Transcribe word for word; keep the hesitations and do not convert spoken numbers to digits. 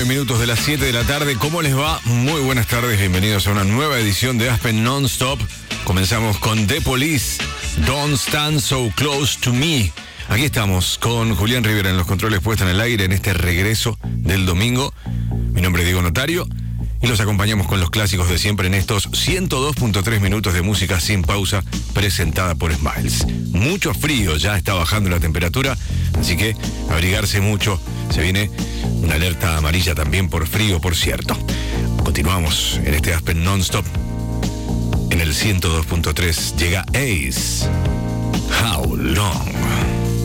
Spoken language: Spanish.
minutos de las siete de la tarde. ¿Cómo les va? Muy buenas tardes, bienvenidos a una nueva edición de Aspen Non-Stop. Comenzamos con The Police, Don't Stand So Close to Me. Aquí estamos con Julián Rivera en los controles puestos en el aire en este regreso del domingo. Mi nombre es Diego Notario y los acompañamos con los clásicos de siempre en estos ciento dos punto tres minutos de música sin pausa presentada por Smiles. Mucho frío, ya está bajando la temperatura, así que abrigarse mucho. Se viene una alerta amarilla también por frío, por cierto. Continuamos en este Aspen Non-Stop. En el ciento dos punto tres llega Ace. How Long.